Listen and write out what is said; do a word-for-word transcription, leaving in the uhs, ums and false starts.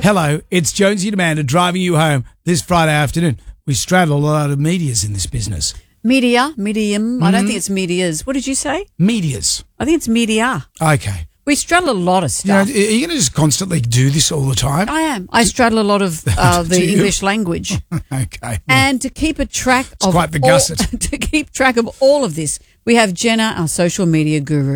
Hello, it's Jonesy and Amanda driving you home this Friday afternoon. We straddle a lot of medias in this business. Media, medium. Mm-hmm. I don't think it's medias. What did you say? Medias. I think it's media. Okay. We straddle a lot of stuff. You know, are you going to just constantly do this all the time? I am. I straddle a lot of uh, the English language. Okay. And to keep a track it's of quite the all, gusset. to keep track of all of this, we have Jenna, our social media guru.